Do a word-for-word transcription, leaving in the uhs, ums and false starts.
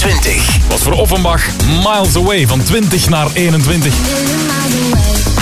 eenentwintig. Was voor Offenbach Miles Away van twintig naar eenentwintig. Million miles away.